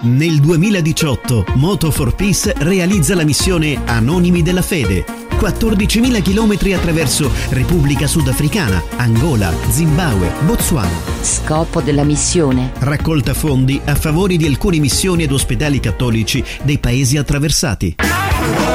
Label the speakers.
Speaker 1: Nel 2018 Moto for Peace realizza la missione Anonimi della Fede. 14.000 chilometri attraverso Repubblica Sudafricana, Angola, Zimbabwe, Botswana.
Speaker 2: Scopo della missione:
Speaker 1: raccolta fondi a favore di alcune missioni ed ospedali cattolici dei paesi attraversati.